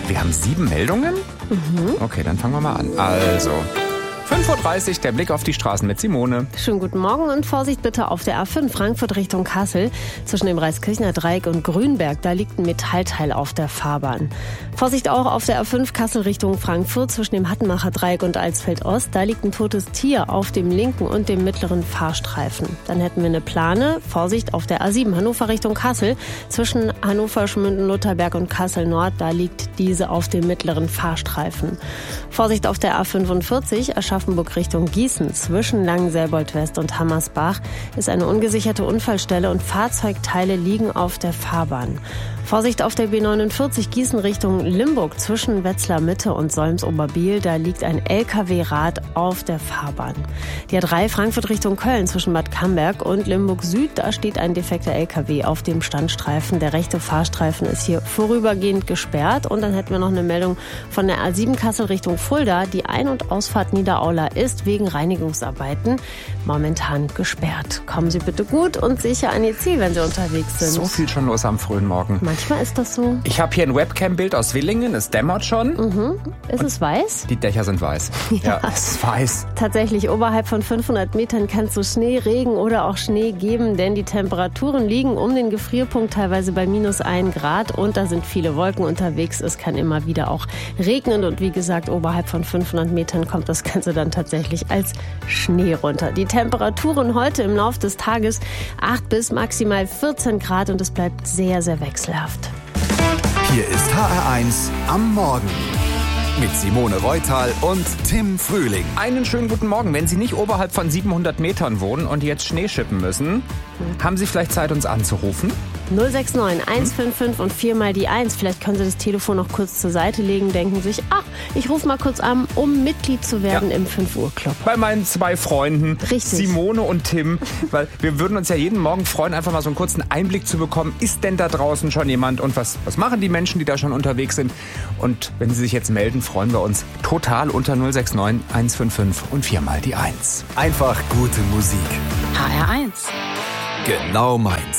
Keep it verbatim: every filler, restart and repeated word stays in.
Wir haben sieben Meldungen? Mhm. Okay, dann fangen wir mal an. Also, fünf Uhr dreißig, der Blick auf die Straßen mit Simone. Schönen guten Morgen und Vorsicht bitte auf der A fünf Frankfurt Richtung Kassel. Zwischen dem Reiskirchner Dreieck und Grünberg, da liegt ein Metallteil auf der Fahrbahn. Vorsicht auch auf der A fünf Kassel Richtung Frankfurt zwischen dem Hattenmacher Dreieck und Alsfeld Ost. Da liegt ein totes Tier auf dem linken und dem mittleren Fahrstreifen. Dann hätten wir eine Plane. Vorsicht auf der A sieben Hannover Richtung Kassel. Zwischen Hannover, Schmünden, Lutherberg und Kassel Nord, da liegt diese auf dem mittleren Fahrstreifen. Vorsicht auf der A fünfundvierzig Aschaffenburg Richtung Gießen. Zwischen Langenselbold West und Hammersbach ist eine ungesicherte Unfallstelle und Fahrzeugteile liegen auf der Fahrbahn. Vorsicht auf der B neunundvierzig Gießen Richtung Limburg zwischen Wetzlar Mitte und Solms-Oberbiel. Da liegt ein L K W-Rad auf der Fahrbahn. Die A drei Frankfurt Richtung Köln zwischen Bad Camberg und Limburg Süd. Da steht ein defekter L K W auf dem Standstreifen. Der rechte Fahrstreifen ist hier vorübergehend gesperrt. Und dann hätten wir noch eine Meldung von der A sieben Kassel Richtung Fulda. Die Ein- und Ausfahrt Niederaula ist wegen Reinigungsarbeiten momentan gesperrt. Kommen Sie bitte gut und sicher an Ihr Ziel, wenn Sie unterwegs sind. So viel schon los am frühen Morgen. Manchmal ist das so. Ich habe hier ein Webcam-Bild aus Willingen. Es dämmert schon. Mhm. Ist und es weiß? Die Dächer sind weiß. Ja, ja, es ist weiß. Tatsächlich, oberhalb von fünfhundert Metern kann es so Schnee, Regen oder auch Schnee geben, denn die Temperaturen liegen um den Gefrierpunkt teilweise bei minus ein Grad und da sind viele Wolken unterwegs. Es kann immer wieder auch regnen und wie gesagt, oberhalb von fünfhundert Metern kommt das Ganze dann tatsächlich als Schnee runter. Die Temperaturen heute im Laufe des Tages acht bis maximal vierzehn Grad und es bleibt sehr, sehr wechselhaft. Hier ist H R eins am Morgen mit Simone Reutal und Tim Frühling. Einen schönen guten Morgen. Wenn Sie nicht oberhalb von siebenhundert Metern wohnen und jetzt Schnee schippen müssen, haben Sie vielleicht Zeit, uns anzurufen? null sechs neun eins fünf fünf und viermal die eins. Vielleicht können Sie das Telefon noch kurz zur Seite legen, denken sich, ach, ich rufe mal kurz an, um Mitglied zu werden ja. im fünf Uhr Club. Bei meinen zwei Freunden, Richtig. Simone und Tim, weil wir würden uns ja jeden Morgen freuen, einfach mal so einen kurzen Einblick zu bekommen, ist denn da draußen schon jemand und was, was machen die Menschen, die da schon unterwegs sind? Und wenn Sie sich jetzt melden, freuen wir uns total unter null sechs neun eins fünf fünf und viermal die eins. Einfach gute Musik. H R eins. Genau meins.